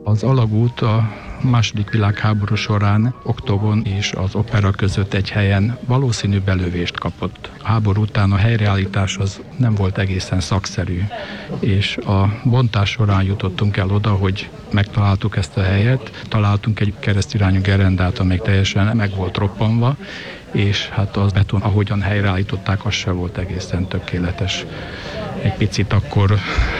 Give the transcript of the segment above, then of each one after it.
Az alagút a II. Világháború során Oktogon és az Opera között egy helyen valószínű belövést kapott. A háború után a helyreállítás az nem volt egészen szakszerű, és a bontás során jutottunk el oda, hogy megtaláltuk ezt a helyet, találtunk egy keresztirányú gerendát, amely teljesen meg volt roppanva, és hát az beton, ahogyan helyreállították, az se volt egészen tökéletes. Egy picit akkor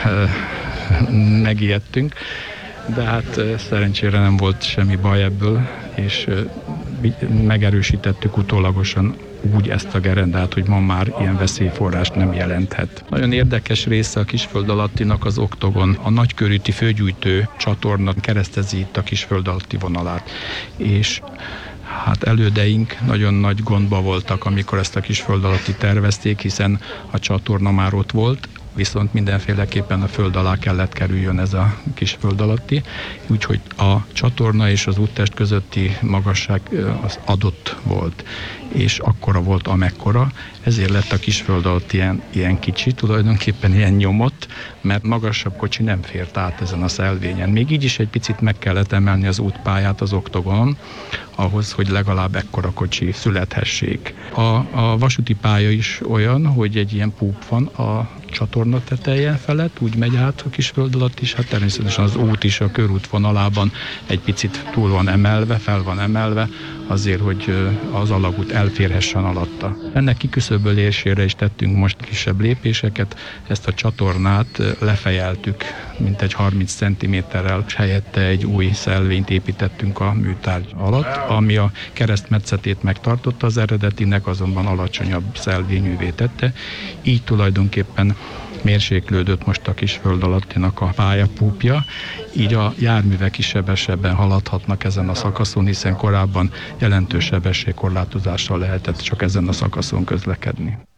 megijedtünk, de hát szerencsére nem volt semmi baj ebből, és megerősítettük utólagosan úgy ezt a gerendát, hogy ma már ilyen veszélyforrást nem jelenthet. Nagyon érdekes része a Kisföld alattinak az Oktogon. A nagykörúti főgyújtó csatorna keresztezi itt a Kisföld alatti vonalát, és hát elődeink nagyon nagy gondba voltak, amikor ezt a Kisföld alatti tervezték, hiszen a csatorna már ott volt, viszont mindenféleképpen a föld alá kellett kerüljön ez a Kisföld alatti, úgyhogy a csatorna és az úttest közötti magasság az adott volt, és akkora volt, amekkora, ezért lett a Kisföld alatt ilyen kicsi, tulajdonképpen ilyen nyomott, mert magasabb kocsi nem fért át ezen a szelvényen. Még így is egy picit meg kellett emelni az útpályát az Oktogonon, ahhoz, hogy legalább ekkora kocsi születhessék. A vasúti pálya is olyan, hogy egy ilyen púp van a csatorna teteje felett, úgy megy át a Kisföld alatt is, hát természetesen az út is a körút vonalában egy picit túl van emelve, fel van emelve, azért, hogy az alagút elférhessen alatta. Ennek kiküszöbölésére is tettünk most kisebb lépéseket, ezt a csatornát lefejeltük mintegy 30 cm-rel, és helyette egy új szelvényt építettünk a műtárgy alatt, ami a keresztmetszetét megtartotta az eredetinek, azonban alacsonyabb szelvényűvé tette. Így tulajdonképpen mérséklődött most a Kisföld alattinak a pályapúpja, így a járművek is sebesebben haladhatnak ezen a szakaszon, hiszen korábban jelentős sebességkorlátozással lehetett csak ezen a szakaszon közlekedni.